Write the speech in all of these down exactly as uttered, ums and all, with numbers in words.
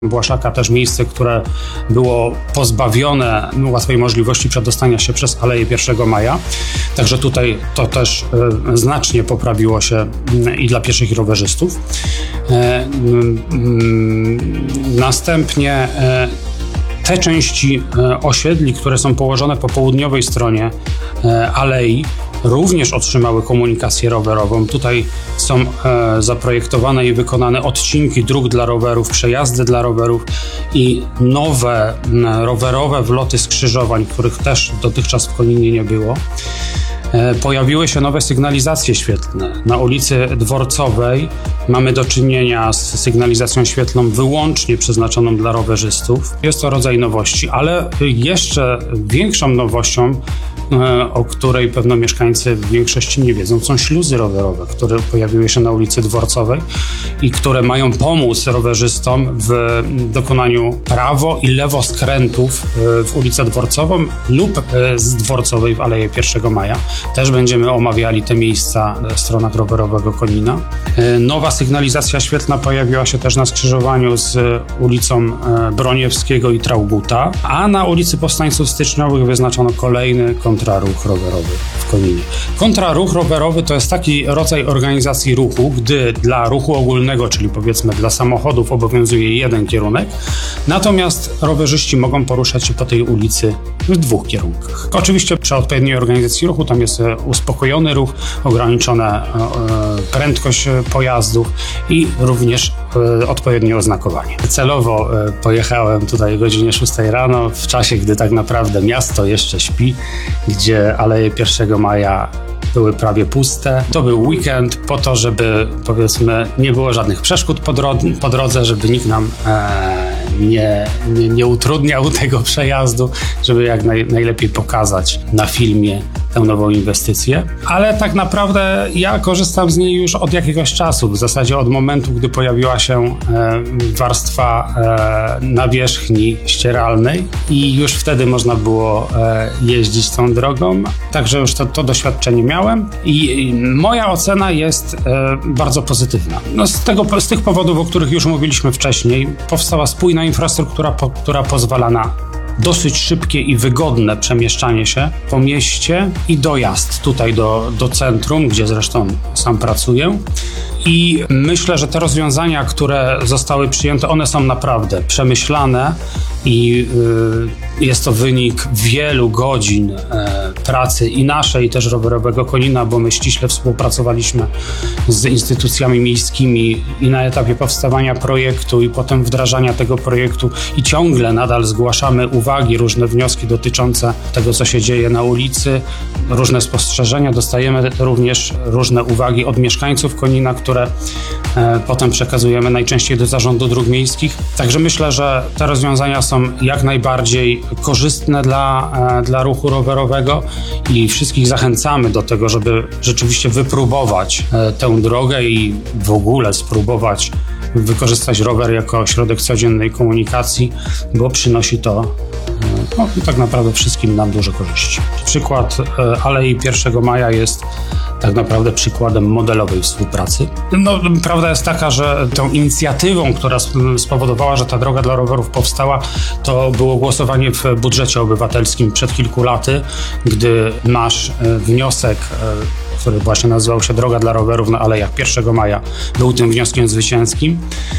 Błaszaka też miejsce, które było pozbawione łatwej możliwości przedostania się przez Aleję pierwszego maja. Także tutaj to też e, znacznie poprawiło się e, i dla pieszych i rowerzystów. E, m, następnie e, te części e, osiedli, które są położone po południowej stronie e, alei, również otrzymały komunikację rowerową. Tutaj są e, zaprojektowane i wykonane odcinki dróg dla rowerów, przejazdy dla rowerów i nowe m, rowerowe wloty skrzyżowań, których też dotychczas w Koninie nie było. E, pojawiły się nowe sygnalizacje świetlne. Na ulicy Dworcowej mamy do czynienia z sygnalizacją świetlną wyłącznie przeznaczoną dla rowerzystów. Jest to rodzaj nowości, ale jeszcze większą nowością, o której pewno mieszkańcy w większości nie wiedzą, są śluzy rowerowe, które pojawiły się na ulicy Dworcowej i które mają pomóc rowerzystom w dokonaniu prawo i lewo skrętów w ulicę Dworcową lub z Dworcowej w Aleję pierwszego maja. Też będziemy omawiali te miejsca w stronach rowerowego Konina. Nowa sygnalizacja świetlna pojawiła się też na skrzyżowaniu z ulicą Broniewskiego i Trauguta, a na ulicy Powstańców Styczniowych wyznaczono kolejny kontraruch rowerowy w Koninie. Kontraruch rowerowy to jest taki rodzaj organizacji ruchu, gdy dla ruchu ogólnego, czyli powiedzmy dla samochodów, obowiązuje jeden kierunek, natomiast rowerzyści mogą poruszać się po tej ulicy w dwóch kierunkach. Oczywiście przy odpowiedniej organizacji ruchu tam jest uspokojony ruch, ograniczona prędkość pojazdów i również odpowiednie oznakowanie. Celowo pojechałem tutaj o godzinie szóstej rano, w czasie, gdy tak naprawdę miasto jeszcze śpi, gdzie Aleje pierwszego maja były prawie puste. To był weekend po to, żeby powiedzmy nie było żadnych przeszkód po, dro- po drodze, żeby nikt nam e, nie, nie, nie utrudniał tego przejazdu, żeby jak naj, najlepiej pokazać na filmie tę nową inwestycję. Ale tak naprawdę ja korzystam z niej już od jakiegoś czasu, w zasadzie od momentu, gdy pojawiła się e, warstwa e, nawierzchni ścieralnej i już wtedy można było e, jeździć tą drogą. Także już to, to doświadczenie miałem i, i moja ocena jest e, bardzo pozytywna. No z, tego, z tych powodów, o których już mówiliśmy wcześniej, powstała spójna infrastruktura, po, która pozwala na dosyć szybkie i wygodne przemieszczanie się po mieście i dojazd tutaj do, do centrum, gdzie zresztą sam pracuję. I myślę, że te rozwiązania, które zostały przyjęte, one są naprawdę przemyślane i y, jest to wynik wielu godzin y, pracy i naszej, i też rowerowego Konina, bo my ściśle współpracowaliśmy z instytucjami miejskimi i na etapie powstawania projektu i potem wdrażania tego projektu i ciągle nadal zgłaszamy uwagi, różne wnioski dotyczące tego, co się dzieje na ulicy, różne spostrzeżenia. Dostajemy również różne uwagi od mieszkańców Konina, które e, potem przekazujemy najczęściej do Zarządu Dróg Miejskich. Także myślę, że te rozwiązania są jak najbardziej korzystne dla, e, dla ruchu rowerowego i wszystkich zachęcamy do tego, żeby rzeczywiście wypróbować e, tę drogę i w ogóle spróbować wykorzystać rower jako środek codziennej komunikacji, bo przynosi to no, tak naprawdę wszystkim nam dużo korzyści. Przykład e, Alei pierwszego maja jest tak naprawdę przykładem modelowej współpracy. No, prawda jest taka, że tą inicjatywą, która spowodowała, że ta droga dla rowerów powstała, to było głosowanie w budżecie obywatelskim przed kilku laty, gdy nasz wniosek, który właśnie nazywał się Droga dla rowerów na Alejach pierwszego maja, był tym wnioskiem zwycięskim.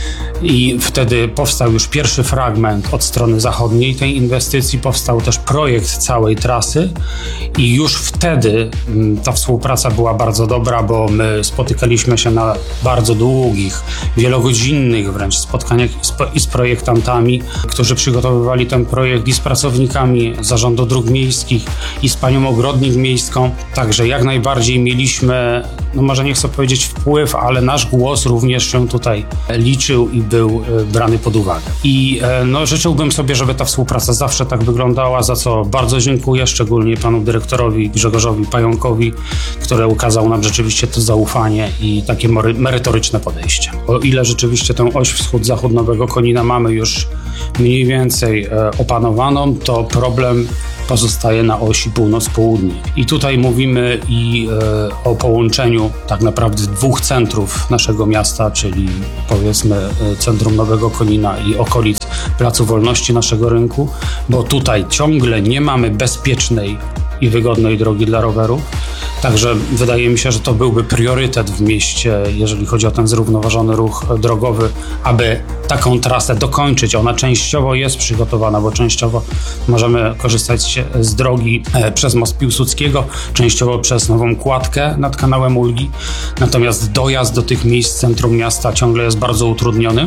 I wtedy powstał już pierwszy fragment od strony zachodniej tej inwestycji, powstał też projekt całej trasy i już wtedy ta współpraca była bardzo dobra, bo my spotykaliśmy się na bardzo długich, wielogodzinnych wręcz spotkaniach i z projektantami, którzy przygotowywali ten projekt, i z pracownikami Zarządu Dróg Miejskich, i z panią ogrodnik miejską. Także jak najbardziej mieliśmy, no może nie chcę powiedzieć wpływ, ale nasz głos również się tutaj liczył i był brany pod uwagę. I no, życzyłbym sobie, żeby ta współpraca zawsze tak wyglądała, za co bardzo dziękuję, szczególnie panu dyrektorowi Grzegorzowi Pająkowi, który ukazał nam rzeczywiście to zaufanie i takie merytoryczne podejście. O ile rzeczywiście tę oś wschód-zachód Nowego Konina mamy już mniej więcej opanowaną, to problem pozostaje na osi północ-południe. I tutaj mówimy i e, o połączeniu tak naprawdę dwóch centrów naszego miasta, czyli powiedzmy centrum Nowego Konina i okolic Placu Wolności naszego rynku, bo tutaj ciągle nie mamy bezpiecznej i wygodnej drogi dla rowerów. Także wydaje mi się, że to byłby priorytet w mieście, jeżeli chodzi o ten zrównoważony ruch drogowy, aby taką trasę dokończyć. Ona częściowo jest przygotowana, bo częściowo możemy korzystać z drogi przez Most Piłsudskiego, częściowo przez Nową Kładkę nad kanałem Ulgi. Natomiast dojazd do tych miejsc centrum miasta ciągle jest bardzo utrudniony.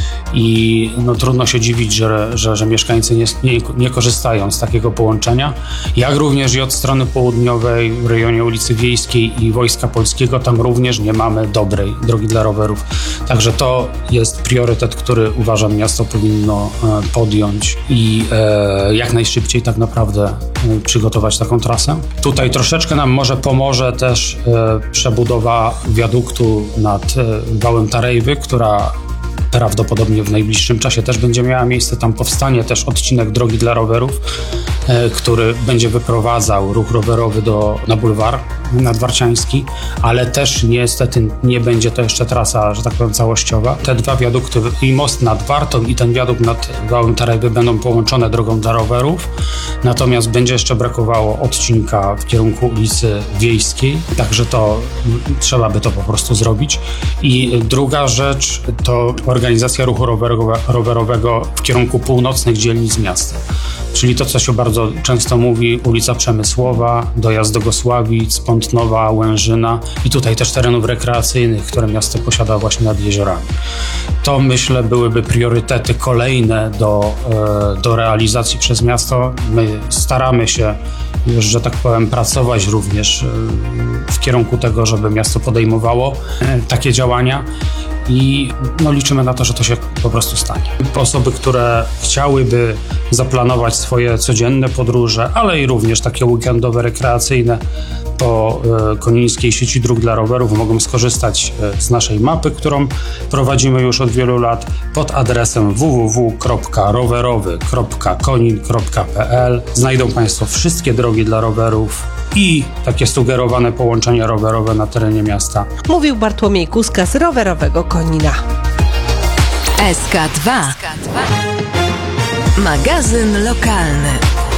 I no, trudno się dziwić, że, że, że mieszkańcy nie, nie, nie korzystają z takiego połączenia. Jak również i od strony południowej w rejonie ulicy Wiejskiej i Wojska Polskiego, tam również nie mamy dobrej drogi dla rowerów. Także to jest priorytet, który uważam miasto powinno e, podjąć i e, jak najszybciej tak naprawdę e, przygotować taką trasę. Tutaj troszeczkę nam może pomoże też e, przebudowa wiaduktu nad e, wałem Tarejwy, która prawdopodobnie w najbliższym czasie też będzie miała miejsce. Tam powstanie też odcinek drogi dla rowerów, e, który będzie wyprowadzał ruch rowerowy do, na bulwar nadwarciański, ale też niestety nie będzie to jeszcze trasa, że tak powiem, całościowa. Te dwa wiadukty i most nad Wartą i ten wiadukt nad wałem Tarejwy będą połączone drogą dla rowerów, natomiast będzie jeszcze brakowało odcinka w kierunku ulicy Wiejskiej, także to trzeba by to po prostu zrobić. I druga rzecz to organizacja ruchu rowerowego, rowerowego w kierunku północnych dzielnic miasta. Czyli to, co się bardzo często mówi, ulica Przemysłowa, dojazd do Gosławic, Pątnowa, Łężyna i tutaj też terenów rekreacyjnych, które miasto posiada właśnie nad jeziorami. To, myślę, byłyby priorytety kolejne do, do realizacji przez miasto. My staramy się już, że tak powiem, pracować również w kierunku tego, żeby miasto podejmowało takie działania. I no, liczymy na to, że to się po prostu stanie. Osoby, które chciałyby zaplanować swoje codzienne podróże, ale i również takie weekendowe, rekreacyjne po e, konińskiej sieci dróg dla rowerów, mogą skorzystać e, z naszej mapy, którą prowadzimy już od wielu lat pod adresem w w w kropka rowerowy kropka konin kropka p l. Znajdą Państwo wszystkie drogi dla rowerów i takie sugerowane połączenia rowerowe na terenie miasta. Mówił Bartłomiej Kuska z Rowerowego Konina. S K dwa. Magazyn lokalny.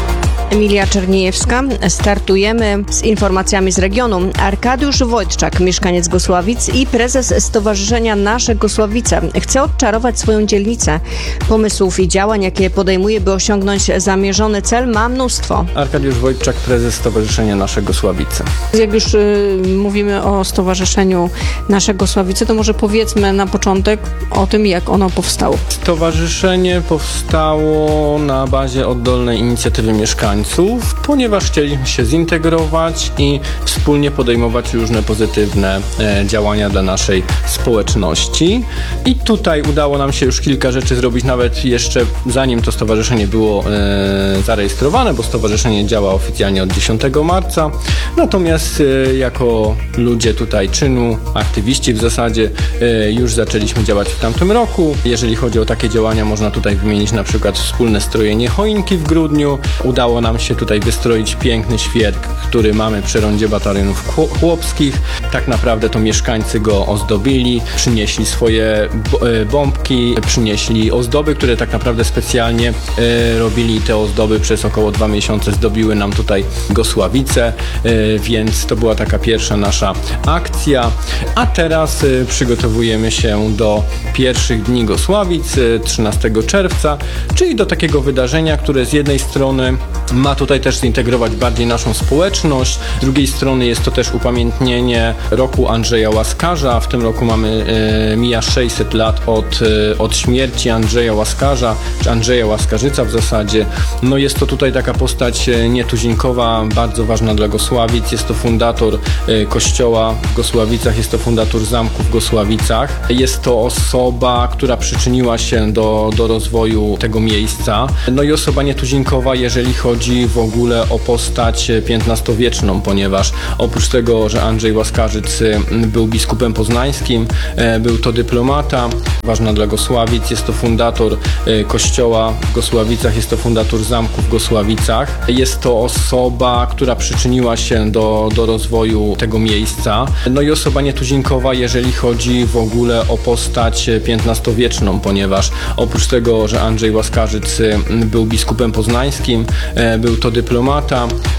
Emilia Czerniejewska. Startujemy z informacjami z regionu. Arkadiusz Wojtczak, mieszkaniec Gosławic i prezes Stowarzyszenia Nasze Gosławice, chce odczarować swoją dzielnicę. Pomysłów i działań, jakie podejmuje, by osiągnąć zamierzony cel, ma mnóstwo. Arkadiusz Wojtczak, prezes Stowarzyszenia Nasze Gosławice. Jak już y, mówimy o Stowarzyszeniu Nasze Gosławice, to może powiedzmy na początek o tym, jak ono powstało. Stowarzyszenie powstało na bazie oddolnej inicjatywy mieszkańców, ponieważ chcieliśmy się zintegrować i wspólnie podejmować różne pozytywne e, działania dla naszej społeczności. I tutaj udało nam się już kilka rzeczy zrobić, nawet jeszcze zanim to stowarzyszenie było e, zarejestrowane, bo stowarzyszenie działa oficjalnie od dziesiątego marca. Natomiast e, jako ludzie tutaj czynu, aktywiści w zasadzie, e, już zaczęliśmy działać w tamtym roku. Jeżeli chodzi o takie działania, można tutaj wymienić na przykład wspólne strojenie choinki w grudniu. Udało nam się tutaj wystroić piękny świerk, który mamy przy rondzie batalionów chłopskich. Tak naprawdę to mieszkańcy go ozdobili, przynieśli swoje bombki, przynieśli ozdoby, które tak naprawdę specjalnie e, robili. Te ozdoby przez około dwa miesiące zdobiły nam tutaj Gosławice, e, więc to była taka pierwsza nasza akcja. A teraz e, przygotowujemy się do pierwszych dni Gosławic, e, trzynastego czerwca, czyli do takiego wydarzenia, które z jednej strony ma tutaj też zintegrować bardziej naszą społeczność, z drugiej strony jest to też upamiętnienie roku Andrzeja Łaskarza. W tym roku mamy, e, mija sześćset lat od, e, od śmierci Andrzeja Łaskarza, czy Andrzeja Łaskarzyca w zasadzie. No jest to tutaj taka postać e, nietuzinkowa, bardzo ważna dla Gosławic. Jest to fundator e, kościoła w Gosławicach, jest to fundator zamku w Gosławicach. Jest to osoba, która przyczyniła się do, do rozwoju tego miejsca. No i osoba nietuzinkowa, jeżeli chodzi chodzi w ogóle o postać piętnastowieczną, ponieważ oprócz tego, że Andrzej Łaskarzyc był biskupem poznańskim, był to dyplomata, ważna dla Gosławic, jest to fundator kościoła w Gosławicach, jest to fundator zamku w Gosławicach. Jest to osoba, która przyczyniła się do, do rozwoju tego miejsca. No i osoba nietuzinkowa, jeżeli chodzi w ogóle o postać piętnastowieczną, ponieważ oprócz tego, że Andrzej Łaskarzyc był biskupem poznańskim, był to dyplomata,